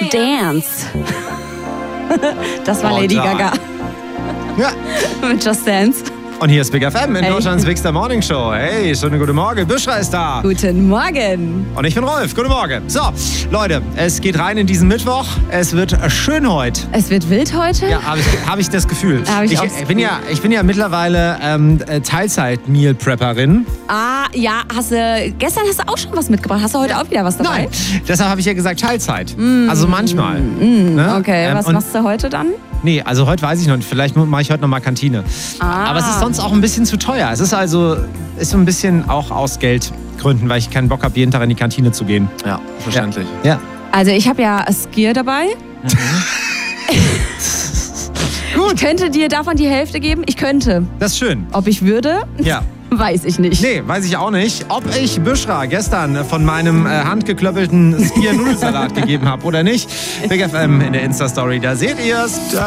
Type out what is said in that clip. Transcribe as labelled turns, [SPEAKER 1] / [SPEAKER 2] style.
[SPEAKER 1] Dance. Das war Lady Gaga.
[SPEAKER 2] Ja.
[SPEAKER 1] Mit Just Dance.
[SPEAKER 2] Und hier ist Big FM in Deutschlands Bigster Morning Show. Hey, schönen guten Morgen. Büschra ist da.
[SPEAKER 1] Guten Morgen.
[SPEAKER 2] Und ich bin Rolf. Guten Morgen. So, Leute, es geht rein in diesen Mittwoch. Es wird schön heute.
[SPEAKER 1] Es wird wild heute?
[SPEAKER 2] Ja, hab ich das Gefühl. Ich bin ja mittlerweile Teilzeit-Meal-Prepperin.
[SPEAKER 1] Ah, ja. Gestern hast du auch schon was mitgebracht. Hast du heute auch wieder was dabei?
[SPEAKER 2] Nein, deshalb habe ich ja gesagt Teilzeit. Also manchmal.
[SPEAKER 1] Ne? Okay, was machst du heute dann?
[SPEAKER 2] Nee, also heute weiß ich noch nicht. Vielleicht mache ich heute noch mal Kantine. Aber es ist sonst auch ein bisschen zu teuer. Es ist so ein bisschen auch aus Geldgründen, weil ich keinen Bock habe, jeden Tag in die Kantine zu gehen.
[SPEAKER 3] Ja, verständlich.
[SPEAKER 2] Ja.
[SPEAKER 1] Also ich habe ja Skier dabei.
[SPEAKER 2] Gut.
[SPEAKER 1] Ich könnte dir davon die Hälfte geben. Ich könnte.
[SPEAKER 2] Das ist schön.
[SPEAKER 1] Ob ich würde?
[SPEAKER 2] Ja.
[SPEAKER 1] Weiß ich nicht.
[SPEAKER 2] Nee, weiß ich auch nicht. Ob ich Büschra gestern von meinem handgeklöppelten Skier-Nudelsalat gegeben habe oder nicht. Big FM in der Insta-Story, da seht ihr's.